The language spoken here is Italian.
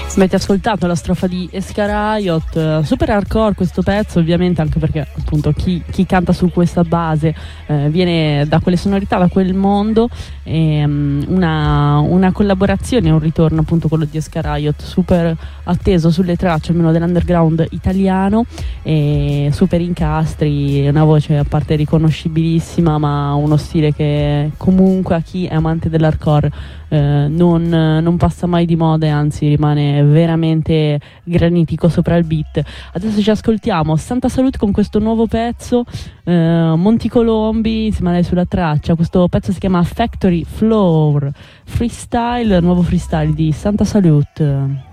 Avete ascoltato la strofa di Escarayot, super hardcore questo pezzo, ovviamente, anche perché appunto chi canta su questa base viene da quelle sonorità, da quel mondo, e una collaborazione, un ritorno appunto quello di Escarayot, super atteso sulle tracce almeno dell'underground italiano, e super incastri, una voce a parte riconoscibilissima, ma uno stile che comunque a chi è amante dell'hardcore non passa mai di moda, e anzi rimane veramente granitico sopra il beat. Adesso ci ascoltiamo Santa Salute con questo nuovo pezzo, Monti Colombi insieme a lei sulla traccia. Questo pezzo si chiama Factory Floor Freestyle, nuovo freestyle di Santa Salute.